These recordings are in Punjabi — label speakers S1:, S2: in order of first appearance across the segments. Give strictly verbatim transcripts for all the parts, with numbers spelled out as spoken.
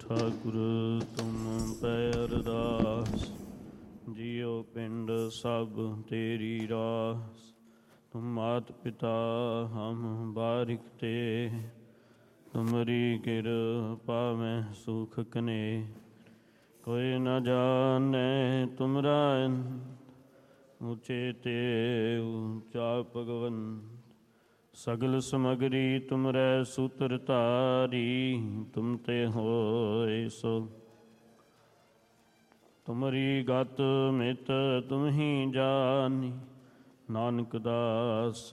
S1: ਠਾਕੁਰ ਤੁਮ ਪੈ ਅਰਦਾਸ, ਜੀਉ ਪਿੰਡ ਸਭ ਤੇਰੀ ਰਾਸ। ਤੁਮ ਮਾਤ ਪਿਤਾ ਹਮ ਬਾਰਿਕ ਤੇ, ਤੁਮਰੀ ਕਿਰਪਾ ਮੈਂ ਸੁਖ ਕਨੇ। ਕੋਈ ਨ ਜਾਣੈ ਤੁਮਰਾ ਉੱਚੇ ਤੇ ਉੱਚਾ ਭਗਵੰਤ। ਸਗਲ ਸਮਗਰੀ ਤੁਮਰੈ ਸੂਤਰ ਧਾਰੀ, ਤੁਮ ਤੇ ਹੋਏ ਸੋ ਤੁਮਰੀ ਗਤ ਮਿਤ ਤੁਮ ਹੀ ਜਾਨੀ। ਨਾਨਕ ਦਾਸ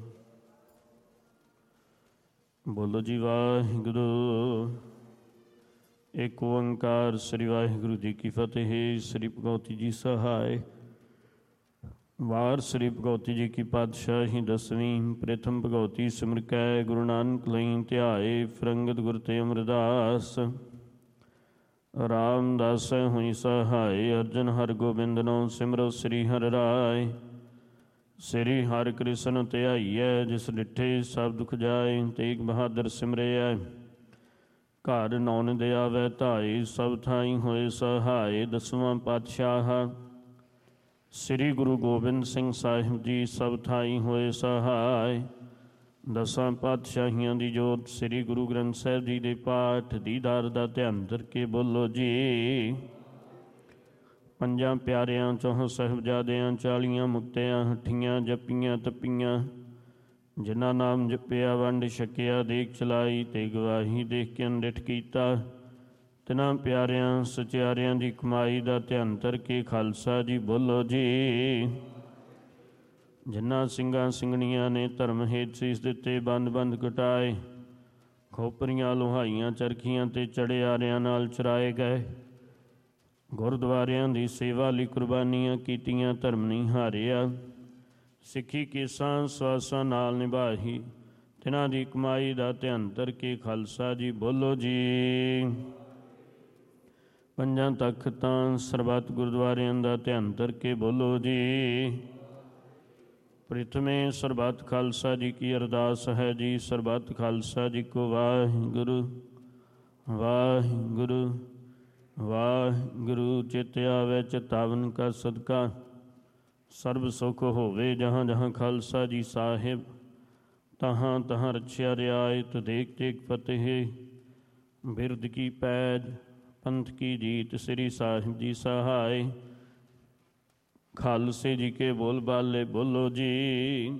S1: ਬੋਲੋ ਜੀ ਵਾਹਿਗੁਰੂ। ਏਕ ਓੰਕਾਰ ਸ੍ਰੀ ਵਾਹਿਗੁਰੂ ਜੀ ਕੀ ਫਤਿਹ। ਸ੍ਰੀ ਭਗਵਤੀ ਜੀ ਸਹਾਇ। ਵਾਰ ਸ੍ਰੀ ਭਗਵਤੀ ਜੀ ਕੀ ਪਾਤਸ਼ਾਹੀ ਦਸਵੀਂ। ਪ੍ਰਥਮ ਭਗਵਤੀ ਸਿਮਰ ਕੈ ਗੁਰੂ ਨਾਨਕ ਲਈ ਧਿਆਏ। ਫਰੰਗਤ ਗੁਰ ਤੇ ਅਮਰਦਾਸ, ਰਾਮਦਾਸ ਹੋਈ ਸਹਾਇ। ਅਰਜਨ ਹਰਿ ਗੋਬਿੰਦ ਨੋ ਸਿਮਰੋ ਸ੍ਰੀ ਹਰਿ ਰਾਇ। ਸ੍ਰੀ ਹਰਿ ਕ੍ਰਿਸ਼ਨ ਧਿਆਈਐ, ਜਿਸ ਡਿਠੇ ਸਭ ਦੁਖ ਜਾਏ। ਤੇਗ ਬਹਾਦਰ ਸਿਮਰਿਐ, ਘਰ ਨੌਨ ਦੇ ਆਵੈ ਧਾਈ। ਸਭ ਥਾਈ ਹੋਏ ਸਹਾਇ। ਦਸਵਾਂ ਪਾਤਸ਼ਾਹ ਸ੍ਰੀ ਗੁਰੂ ਗੋਬਿੰਦ ਸਿੰਘ ਸਾਹਿਬ ਜੀ, ਸਭ ਥਾਈ ਹੋਏ ਸਹਾਇ। ਦਸਾਂ ਪਾਤਸ਼ਾਹੀਆਂ ਦੀ ਜੋਤ ਸ੍ਰੀ ਗੁਰੂ ਗ੍ਰੰਥ ਸਾਹਿਬ ਜੀ ਦੇ ਪਾਠ ਦੀਦਾਰ ਦਾ ਧਿਆਨ ਧਰ ਕੇ ਬੋਲੋ ਜੀ। ਪੰਜਾਂ ਪਿਆਰਿਆਂ ਚੌਹਾਂ ਸਾਹਿਬਜ਼ਾਦਿਆਂ, ਚਾਲੀਆਂ ਮੁਕਤਿਆਂ, ਹੱਠੀਆਂ ਜਪੀਆਂ ਤਪੀਆਂ। ਜਿਨ੍ਹਾਂ ਨਾਮ ਜਪਿਆ ਵੰਡ ਛਕਿਆ, ਦੇਖ ਚਲਾਈ ਤੇ ਗਵਾਹੀ ਦੇਖ ਕੇ ਅਨਡਿਠ ਕੀਤਾ। ਤਿਨਾਂ ਪਿਆਰਿਆਂ ਸਚਿਆਰਿਆਂ ਦੀ ਕਮਾਈ ਦਾ ਧਿਆਨ ਧਰ ਕੇ ਖਾਲਸਾ ਜੀ ਬੋਲੋ ਜੀ। ਜਿਨ੍ਹਾਂ ਸਿੰਘਾਂ ਸਿੰਘਣੀਆਂ ਨੇ ਧਰਮ ਹੇਤ ਸੀਸ ਦਿੱਤੇ, ਬੰਦ ਬੰਦ ਕਟਾਏ। ਖੋਪਰੀਆਂ ਲੋਹਾਈਆਂ ਚਰਖੀਆਂ ਤੇ ਚੜਿਆਰਿਆਂ ਨਾਲ ਚਰਾਏ ਗਏ। ਗੁਰਦੁਆਰਿਆਂ ਦੀ ਸੇਵਾ ਲਈ ਕੁਰਬਾਨੀਆਂ ਕੀਤੀਆਂ, ਧਰਮ ਨਹੀਂ ਹਾਰਿਆ। ਸਿੱਖੀ ਕੇਸਾਂ ਸਵਾਸਾਂ ਨਾਲ ਨਿਭਾਹੀ, ਤਿਨਾਂ ਦੀ ਕਮਾਈ ਦਾ ਧਿਆਨ ਧਰ ਕੇ ਖਾਲਸਾ ਜੀ ਬੋਲੋ ਜੀ। ਪੰਜਾਂ ਤਖ਼ਤਾਂ ਸਰਬੱਤ ਗੁਰਦੁਆਰਿਆਂ ਦਾ ਧਿਆਨ ਧਰ ਕੇ ਬੋਲੋ ਜੀ। ਪ੍ਰਿਥਮੇ ਸਰਬੱਤ ਖਾਲਸਾ ਜੀ ਕੀ ਅਰਦਾਸ ਹੈ ਜੀ। ਸਰਬੱਤ ਖਾਲਸਾ ਜੀ ਕੋ ਵਾਹਿਗੁਰੂ ਵਾਹਿਗੁਰੂ ਵਾਹਿਗੁਰੂ। ਚਿਤ ਆਵੈ ਚਿਤਾਵਨ ਕਾ ਸਦਕਾ, ਸਰਬ ਸੁਖ ਹੋਵੇ ਜਹਾਂ ਜਹਾਂ ਖਾਲਸਾ ਜੀ ਸਾਹਿਬ। ਤਹਾਂ ਤਹਾਂ ਰਛਿਆ ਰਿਆਇਤ, ਦੇਖ ਦੇਖ ਫਤਿਹ। ਬਿਰਦ ਕੀ ਪੈਜ ਪੰਥ ਕੀ ਜੀਤ, ਸ੍ਰੀ ਸਾਹਿਬ ਜੀ ਸਹਾਇ। ਖਾਲਸੇ ਜੀ ਕੇ ਬੋਲ ਬਾਲੇ ਬੋਲੋ ਜੀ।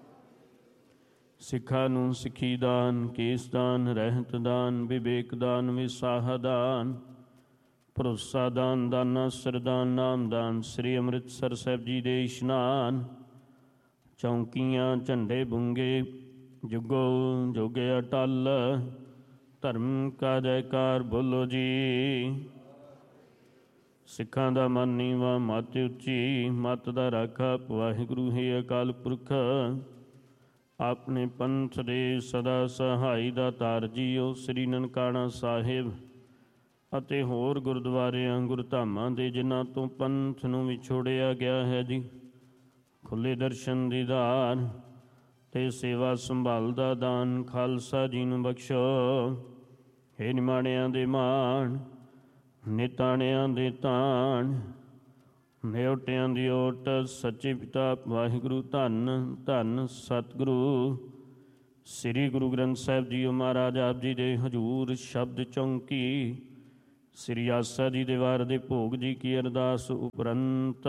S1: ਸਿੱਖਾਂ ਨੂੰ ਸਿੱਖੀ ਦਾਨ, ਕੇਸ ਦਾਨ, ਰਹਿਤ ਦਾਨ, ਵਿਵੇਕ ਦਾਨ, ਵਿਸਾਹ ਦਾਨ, ਭਰੋਸਾ ਦਾਨ, ਦਾਨਾ ਸਰਦਾਨ, ਨਾਮ ਦਾਨ। ਸ੍ਰੀ ਅੰਮ੍ਰਿਤਸਰ ਸਾਹਿਬ ਜੀ ਦੇ ਇਸ਼ਨਾਨ। ਚੌਂਕੀਆਂ ਝੰਡੇ ਬੁੰਗੇ, ਜੁਗੋ ਜੁਗੇ ਅਟਲ। ਧਰਮ ਕਾ ਜੈਕਾਰ ਬੋਲੋ ਜੀ। ਸਿੱਖਾਂ ਦਾ ਮਨ ਨੀਵਾਂ ਮੱਤ ਉੱਚੀ, ਮੱਤ ਦਾ ਰਾਖਾ ਵਾਹਿਗੁਰੂ ਹੈ ਅਕਾਲ ਪੁਰਖ। ਆਪਣੇ ਪੰਥ ਦੇ ਸਦਾ ਸਹਾਈ ਦਾ ਤਾਰ ਜੀਓ। ਸ੍ਰੀ ਨਨਕਾਣਾ ਸਾਹਿਬ ਅਤੇ ਹੋਰ ਗੁਰਦੁਆਰਿਆਂ ਗੁਰਧਾਮਾਂ ਦੇ ਜਿਨ੍ਹਾਂ ਤੋਂ ਪੰਥ ਨੂੰ ਵਿਛੋੜਿਆ ਗਿਆ ਹੈ ਜੀ, ਖੁੱਲ੍ਹੇ ਦਰਸ਼ਨ ਦੀਦਾਰ ਤੇ ਸੇਵਾ ਸੰਭਾਲ ਦਾ ਦਾਨ ਖਾਲਸਾ ਜੀ ਨੂੰ ਬਖਸ਼ੋ। ਹੇ ਨਿਮਾਣਿਆਂ ਦੇ ਮਾਣ, ਨਿਤਾਣਿਆਂ ਦੇ ਤਾਣ, ਨਿਉਟਿਆਂ ਦੀ ਓਟ। ਸੱਚੇ ਪਿਤਾ ਵਾਹਿਗੁਰੂ ਧੰਨ ਧੰਨ ਸਤਿਗੁਰੂ ਸ੍ਰੀ ਗੁਰੂ ਗ੍ਰੰਥ ਸਾਹਿਬ ਜੀ ਮਹਾਰਾਜ ਆਪ ਜੀ ਦੇ ਹਜ਼ੂਰ ਸ਼ਬਦ ਚੌਂਕੀ। ਸ੍ਰੀ ਆਸਾ ਜੀ ਦੇ ਵਾਰ ਦੇ ਭੋਗ ਜੀ ਕੀ ਅਰਦਾਸ ਉਪਰੰਤ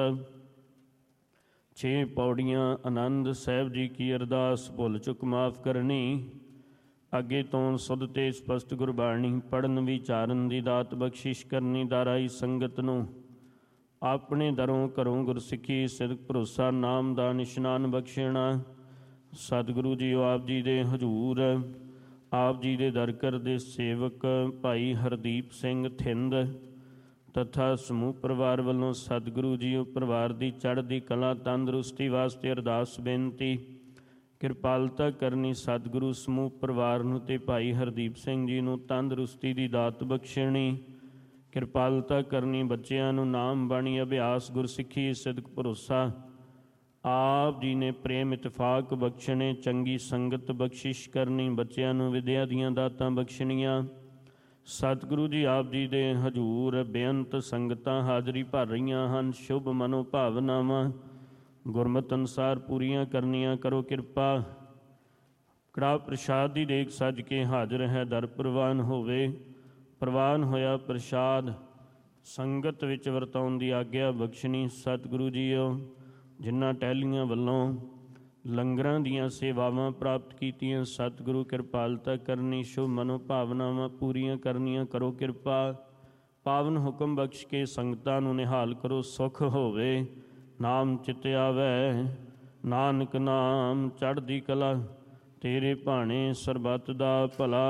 S1: ਛੇ ਪੌੜੀਆਂ ਆਨੰਦ ਸਾਹਿਬ ਜੀ ਕੀ ਅਰਦਾਸ। ਭੁੱਲ ਚੁੱਕ ਮਾਫ ਕਰਨੀ। ਅੱਗੇ ਤੋਂ ਸੁਧ ਤੇ ਸਪਸ਼ਟ ਗੁਰਬਾਣੀ ਪੜ੍ਹਨ ਵਿਚਾਰਨ ਦੀ ਦਾਤ ਬਖਸ਼ਿਸ਼ ਕਰਨੀ। ਦਾਰਾਈ ਸੰਗਤ ਨੂੰ ਆਪਣੇ ਦਰੋਂ ਘਰੋਂ ਗੁਰਸਿੱਖੀ ਸਿਦਕ ਭਰੋਸਾ ਨਾਮ ਦਾ ਨਿਸ਼ਨਾਨ ਬਖਸ਼ਣਾ। ਸਤਿਗੁਰੂ ਜੀ ਆਪ ਜੀ ਦੇ ਹਜ਼ੂਰ ਆਪ ਜੀ ਦੇ ਦਰਕਰ ਦੇ ਸੇਵਕ ਭਾਈ ਹਰਦੀਪ ਸਿੰਘ ਥਿੰਦ ਤਥਾ ਸਮੂਹ ਪਰਿਵਾਰ ਵੱਲੋਂ ਸਤਿਗੁਰੂ ਜੀ ਉਹ ਪਰਿਵਾਰ ਦੀ ਚੜ੍ਹਦੀ ਕਲਾ ਤੰਦਰੁਸਤੀ ਵਾਸਤੇ ਅਰਦਾਸ ਬੇਨਤੀ। ਕਿਰਪਾਲਤਾ ਕਰਨੀ ਸਤਿਗੁਰੂ ਸਮੂਹ ਪਰਿਵਾਰ ਨੂੰ ਤੇ ਭਾਈ ਹਰਦੀਪ ਸਿੰਘ ਜੀ ਨੂੰ ਤੰਦਰੁਸਤੀ ਦੀ ਦਾਤ ਬਖਸ਼ਣੀ। ਕਿਰਪਾਲਤਾ ਕਰਨੀ ਬੱਚਿਆਂ ਨੂੰ ਨਾਮ ਬਾਣੀ ਅਭਿਆਸ ਗੁਰਸਿੱਖੀ ਸਿਦਕ ਭਰੋਸਾ ਆਪ ਜੀ ਨੇ ਪ੍ਰੇਮ ਇਤਫਾਕ ਬਖਸ਼ਣੇ। ਚੰਗੀ ਸੰਗਤ ਬਖਸ਼ਿਸ਼ ਕਰਨੀ। ਬੱਚਿਆਂ ਨੂੰ ਵਿਦਿਆ ਦੀਆਂ ਦਾਤਾਂ ਬਖਸ਼ਣੀਆਂ। ਸਤਿਗੁਰੂ ਜੀ ਆਪ ਜੀ ਦੇ ਹਜੂਰ ਬੇਅੰਤ ਸੰਗਤਾਂ ਹਾਜ਼ਰੀ ਭਰ ਰਹੀਆਂ ਹਨ। ਸ਼ੁਭ ਮਨੋ ਭਾਵਨਾਵਾਂ ਗੁਰਮਤਿ ਅਨੁਸਾਰ ਪੂਰੀਆਂ ਕਰਨੀਆਂ ਕਰੋ ਕਿਰਪਾ। ਕੜਾਹ ਪ੍ਰਸ਼ਾਦ ਦੀ ਦੇਗ ਸੱਜ ਕੇ ਹਾਜ਼ਰ ਹੈ, ਦਰ ਪ੍ਰਵਾਨ ਹੋਵੇ। ਪ੍ਰਵਾਨ ਹੋਇਆ ਪ੍ਰਸ਼ਾਦ ਸੰਗਤ ਵਿੱਚ ਵਰਤਾਉਣ ਦੀ ਆਗਿਆ ਬਖਸ਼ਣੀ। ਸਤਿਗੁਰੂ ਜੀਓ, ਜਿਨ੍ਹਾਂ ਟਹਿਲੀਆਂ ਵੱਲੋਂ ਲੰਗਰਾਂ ਦੀਆਂ ਸੇਵਾਵਾਂ ਪ੍ਰਾਪਤ ਕੀਤੀਆਂ, ਸਤਿਗੁਰੂ ਕਿਰਪਾਲਤਾ ਕਰਨੀ। ਸ਼ੁਭ ਮਨੋ ਭਾਵਨਾਵਾਂ ਪੂਰੀਆਂ ਕਰਨੀਆਂ ਕਰੋ ਕਿਰਪਾ। ਪਾਵਨ ਹੁਕਮ ਬਖਸ਼ ਕੇ ਸੰਗਤਾਂ ਨੂੰ ਨਿਹਾਲ ਕਰੋ, ਸੁਖ ਹੋਵੇ। ਨਾਮ ਚਿਤ ਆਵੈ, ਨਾਨਕ ਨਾਮ ਚੜ੍ਹਦੀ ਕਲਾ, ਤੇਰੇ ਭਾਣੇ ਸਰਬੱਤ ਦਾ ਭਲਾ।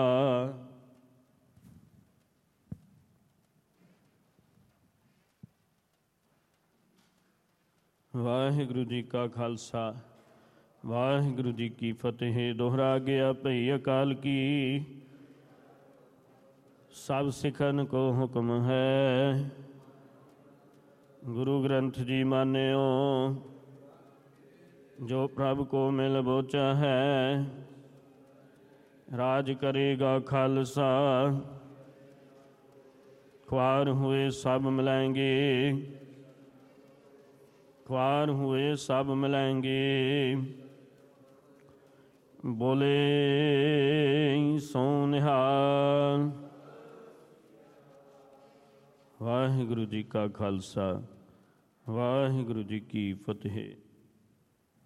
S1: ਵਾਹਿਗੁਰੂ ਜੀ ਕਾ ਖਾਲਸਾ, ਵਾਹਿਗੁਰੂ ਜੀ ਕੀ ਫਤਿਹ। ਦੋਹਰਾ ਗਿਆ ਭਈ ਅਕਾਲ ਕੀ, ਸਭ ਸਿੱਖਨ ਕੋ ਹੁਕਮ ਹੈ। ਗੁਰੂ ਗ੍ਰੰਥ ਜੀ ਮਾਨਿਓ, ਜੋ ਪ੍ਰਭ ਕੋ ਮਿਲ ਬੋਚਾ ਹੈ, ਰਾਜ ਕਰੇਗਾ ਖਾਲਸਾ। ख्वार हुए सब मिलाएंगे, ख्वार हुए सब मिलाएंगे। बोले सो निहाल। वाहिगुरु जी का खालसा, वाहिगुरु जी की फतेह।